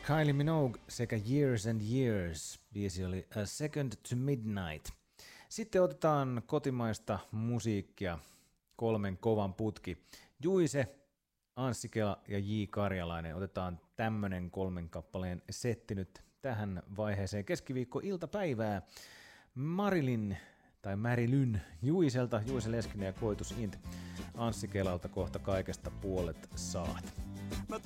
Kylie Minogue sekä Years and Years. Biisi oli A Second to Midnight. Sitten otetaan kotimaista musiikkia, 3 kovan putki. Juise, Anssi Kela ja J. Karjalainen. Otetaan tämmönen 3 kappaleen setti nyt tähän vaiheeseen keskiviikko-iltapäivää. Marilyn Juiselta, Juise Leskinen ja Koitus Int. Anssi Kelalta kohta kaikesta puolet saat. Mä